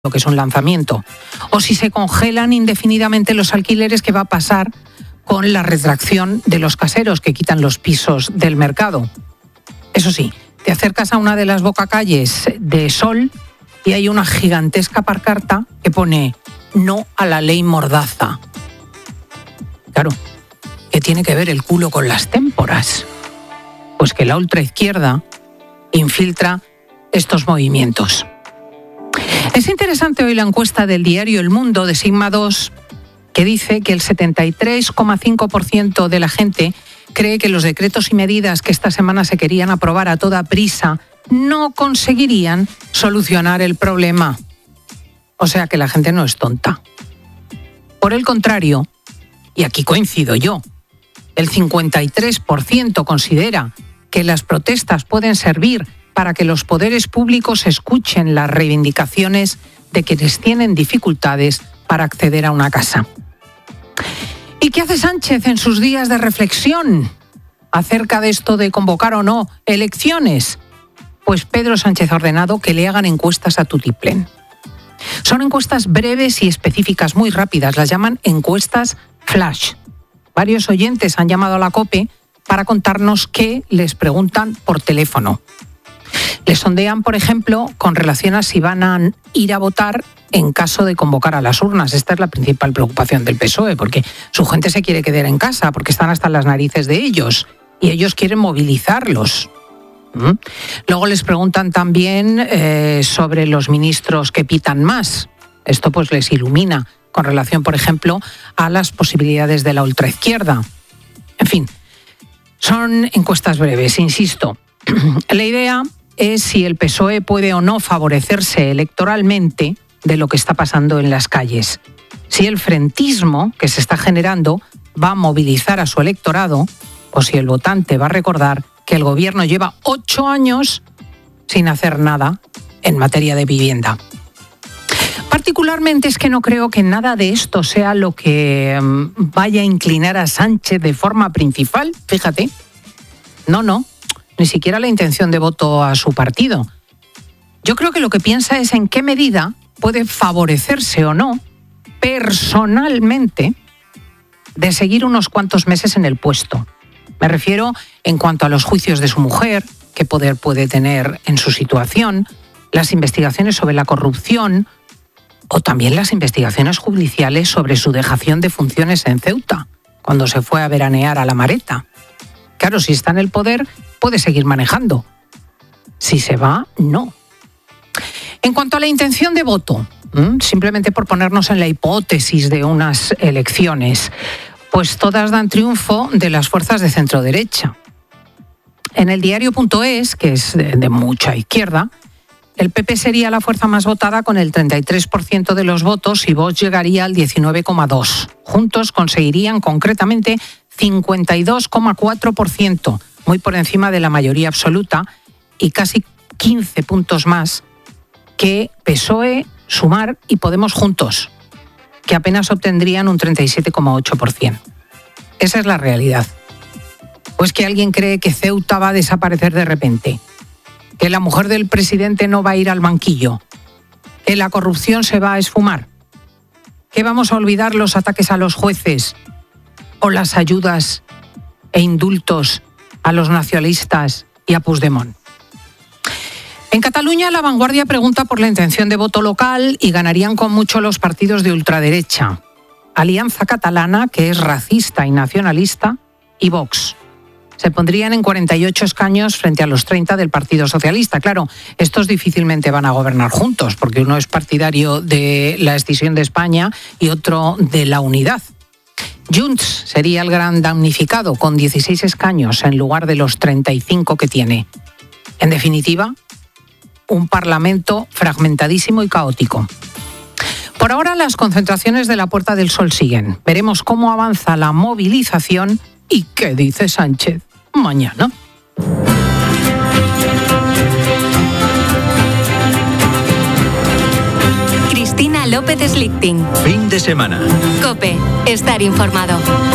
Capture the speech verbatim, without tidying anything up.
lo que es un lanzamiento, o si se congelan indefinidamente los alquileres, ¿qué va a pasar con la retracción de los caseros que quitan los pisos del mercado? Eso sí, te acercas a una de las bocacalles de Sol y hay una gigantesca pancarta que pone no a la ley Mordaza. Claro, ¿qué tiene que ver el culo con las témporas? Pues que la ultraizquierda infiltra estos movimientos. Es interesante hoy la encuesta del diario El Mundo de Sigma dos, que dice que el setenta y tres coma cinco por ciento de la gente cree que los decretos y medidas que esta semana se querían aprobar a toda prisa no conseguirían solucionar el problema. O sea que la gente no es tonta. Por el contrario, y aquí coincido yo, el cincuenta y tres por ciento considera que las protestas pueden servir para que los poderes públicos escuchen las reivindicaciones de quienes tienen dificultades para acceder a una casa. ¿Y qué hace Sánchez en sus días de reflexión acerca de esto de convocar o no elecciones? Pues Pedro Sánchez ha ordenado que le hagan encuestas a tutiplén. Son encuestas breves y específicas, muy rápidas, las llaman encuestas flash. Varios oyentes han llamado a la COPE para contarnos qué les preguntan por teléfono. Les sondean, por ejemplo, con relación a si van a ir a votar en caso de convocar a las urnas. Esta es la principal preocupación del P S O E, porque su gente se quiere quedar en casa, porque están hasta las narices de ellos y ellos quieren movilizarlos. ¿Mm? Luego les preguntan también eh, sobre los ministros que pitan más. Esto pues les ilumina con relación, por ejemplo, a las posibilidades de la ultraizquierda. En fin, son encuestas breves, insisto. La idea es si el P S O E puede o no favorecerse electoralmente de lo que está pasando en las calles. Si el frentismo que se está generando va a movilizar a su electorado o si el votante va a recordar que el gobierno lleva ocho años sin hacer nada en materia de vivienda. Particularmente es que no creo que nada de esto sea lo que vaya a inclinar a Sánchez de forma principal, fíjate. No, no. Ni siquiera la intención de voto a su partido. Yo creo que lo que piensa es en qué medida puede favorecerse o no, personalmente, de seguir unos cuantos meses en el puesto. Me refiero en cuanto a los juicios de su mujer, qué poder puede tener en su situación, las investigaciones sobre la corrupción o también las investigaciones judiciales sobre su dejación de funciones en Ceuta, cuando se fue a veranear a La Mareta. Claro, si está en el poder, puede seguir manejando. Si se va, no. En cuanto a la intención de voto, simplemente por ponernos en la hipótesis de unas elecciones, pues todas dan triunfo de las fuerzas de centro-derecha. En el diario.es, que es de, de mucha izquierda, el P P sería la fuerza más votada con el treinta y tres por ciento de los votos y Vox llegaría al diecinueve coma dos por ciento. Juntos conseguirían concretamente cincuenta y dos coma cuatro por ciento, muy por encima de la mayoría absoluta y casi quince puntos más que P S O E, Sumar y Podemos juntos, que apenas obtendrían un treinta y siete coma ocho por ciento. Esa es la realidad. Pues que alguien cree que Ceuta va a desaparecer de repente, que la mujer del presidente no va a ir al banquillo, que la corrupción se va a esfumar, que vamos a olvidar los ataques a los jueces o las ayudas e indultos a los nacionalistas y a Puigdemont. En Cataluña, La Vanguardia pregunta por la intención de voto local y ganarían con mucho los partidos de ultraderecha. Alianza Catalana, que es racista y nacionalista, y Vox. Se pondrían en cuarenta y ocho escaños frente a los treinta del Partido Socialista. Claro, estos difícilmente van a gobernar juntos, porque uno es partidario de la escisión de España y otro de la unidad. Junts sería el gran damnificado, con dieciséis escaños en lugar de los treinta y cinco que tiene. En definitiva, un parlamento fragmentadísimo y caótico. Por ahora, las concentraciones de la Puerta del Sol siguen. Veremos cómo avanza la movilización y qué dice Sánchez mañana. Cristina López Slichting. Fin de semana. COPE. Estar informado.